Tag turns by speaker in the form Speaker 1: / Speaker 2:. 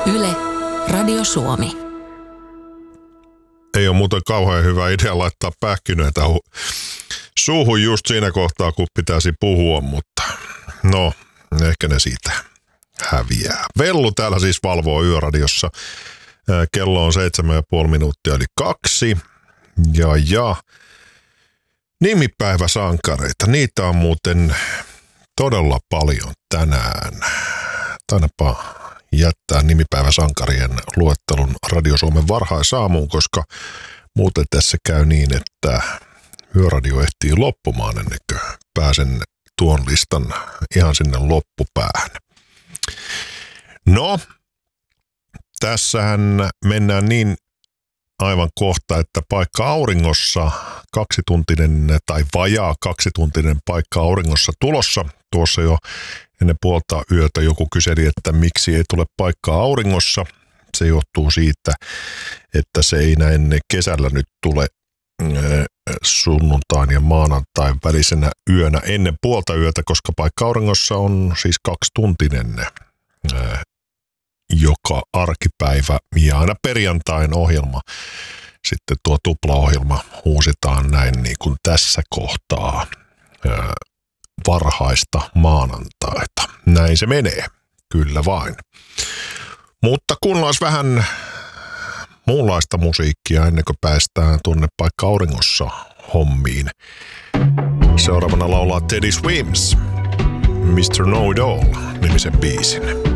Speaker 1: Yle, Radio Suomi.
Speaker 2: Ei ole muuten kauhean hyvä idea laittaa pähkinöitä suuhun just siinä kohtaa, kun pitäisi puhua, mutta no, ehkä ne siitä häviää. Vellu täällä siis valvoo Yöradiossa. Kello on 7,5 minuuttia eli 2. Ja nimipäiväsankareita, niitä on muuten todella paljon tänään. Tainapa jättää nimipäiväsankarien luettelun Radio Suomen varhaisaamuun, koska muuten tässä käy niin, että Yöradio ehtii loppumaan ennen kuin pääsen tuon listan ihan sinne loppupäähän. No, tässähän mennään niin aivan kohta, että paikka auringossa, 2-tuntinen tai vajaa 2-tuntinen paikka auringossa tulossa. Tuossa jo ennen puolta yötä joku kyseli, että miksi ei tule paikkaa auringossa. Se johtuu siitä, että se ei näin kesällä nyt tule sunnuntain ja maanantain välisenä yönä ennen puolta yötä, koska paikka auringossa on siis 2-tuntinen joka arkipäivä ja aina perjantain ohjelma. Sitten tuo tuplaohjelma uusitaan näin niin kuin tässä kohtaa varhaista maanantaita. Näin se menee, kyllä vain. Mutta kuunnellaan vähän muunlaista musiikkia ennen kuin päästään tuonne paikka auringossa hommiin. Seuraavana laulaa Teddy Swims, Mr. Know It All -nimisen biisin.